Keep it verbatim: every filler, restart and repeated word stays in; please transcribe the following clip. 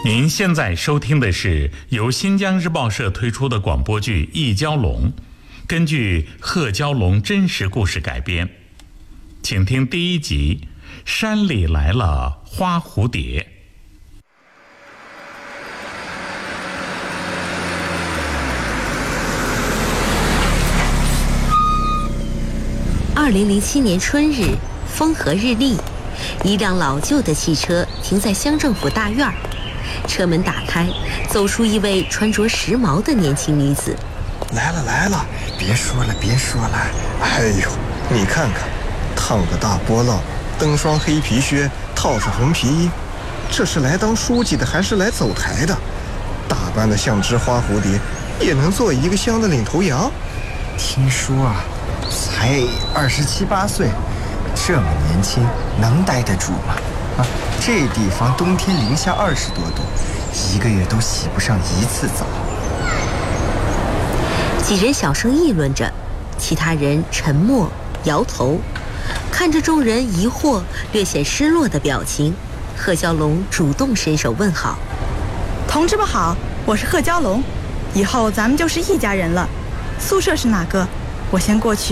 您现在收听的是由新疆日报社推出的广播剧《一蛟龙》，根据贺蛟龙真实故事改编，请听第一集《山里来了花蝴蝶》。 二零零七年春日，风和日丽，一辆老旧的汽车停在乡政府大院儿，车门打开，走出一位穿着时髦的年轻女子。 来了来了，别说了别说了，哎呦，你看看，烫个大波浪，蹬双黑皮靴，套着红皮衣，这是来当书记的还是来走台的？打扮的像只花蝴蝶，也能做一个乡的领头羊？ 听说啊，才二十七八岁，这么年轻，能待得住吗？啊，这地方冬天零下二十多度，一个月都洗不上一次澡。 几人小声议论着，其他人沉默摇头。看着众人疑惑略显失落的表情，贺蛟龙主动伸手问好： 同志们好，我是贺蛟龙，以后咱们就是一家人了。宿舍是哪个？我先过去